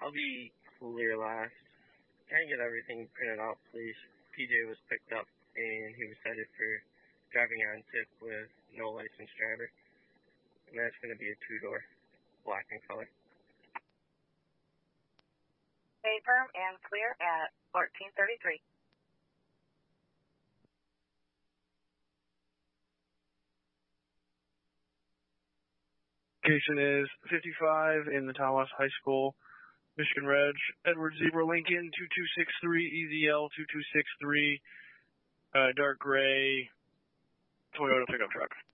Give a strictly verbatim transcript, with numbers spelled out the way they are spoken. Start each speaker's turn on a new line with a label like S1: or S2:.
S1: I'll be clear last. Can I get everything printed out, please? P J was picked up, and he was cited for driving on tip with no licensed driver. And that's going to be a two-door, black in color.
S2: Stay firm and clear at fourteen thirty-three.
S3: Location is fifty-five in the Tawas High School, Michigan Reg, Edward Zebra Lincoln, two two six three, E Z L two two six three, uh, dark gray Toyota pickup truck.